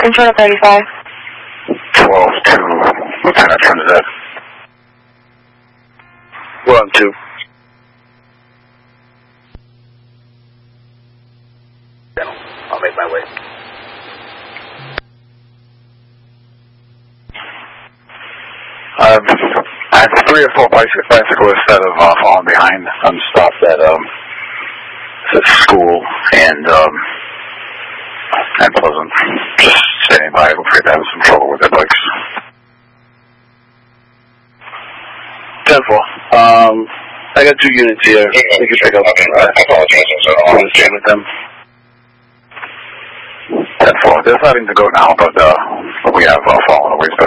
Control 35. 12 to Lieutenant Trinidad. We're on 2. I'll make my way. I have 3 or 4 bicyclists that have fallen behind. I'm stopped at school and Pleasant. Just standing by. I'm afraid they're having some trouble with their bikes. 10-4. I got 2 units here. They can pick up. I apologize. I'm going to stay with them. 10-4. They're starting to go now, but we have fallen away.